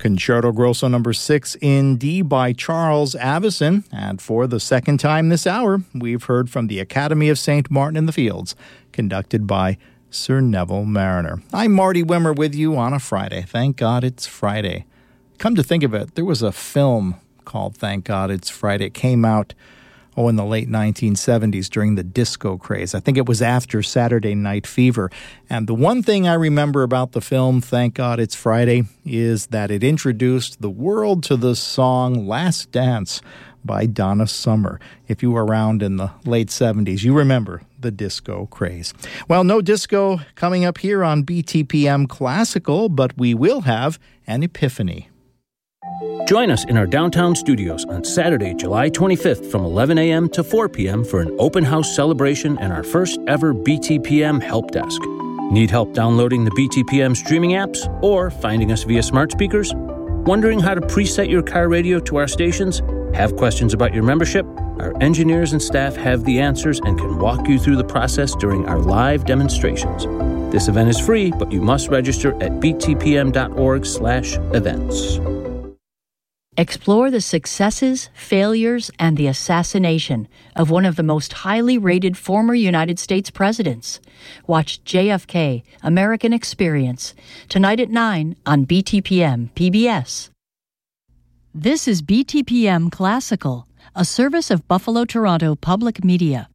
Concerto Grosso No. 6 in D by Charles Avison. And for the second time this hour, we've heard from the Academy of St. Martin in the Fields, conducted by Sir Neville Marriner. I'm Marty Wimmer with you on a Friday. Thank God it's Friday. Come to think of it, there was a film called Thank God It's Friday. It came out in the late 1970s during the disco craze. I think it was after Saturday Night Fever. And the one thing I remember about the film, Thank God It's Friday, is that it introduced the world to the song Last Dance by Donna Summer. If you were around in the late 70s, you remember the disco craze. Well, no disco coming up here on BTPM Classical, but we will have an epiphany. Join us in our downtown studios on Saturday, July 25th from 11 a.m. to 4 p.m. for an open house celebration and our first ever BTPM help desk. Need help downloading the BTPM streaming apps or finding us via smart speakers? Wondering how to preset your car radio to our stations? Have questions about your membership? Our engineers and staff have the answers and can walk you through the process during our live demonstrations. This event is free, but you must register at btpm.org/events. Explore the successes, failures, and the assassination of one of the most highly rated former United States presidents. Watch JFK, American Experience, tonight at 9 on BTPM PBS. This is BTPM Classical, a service of Buffalo Toronto Public Media.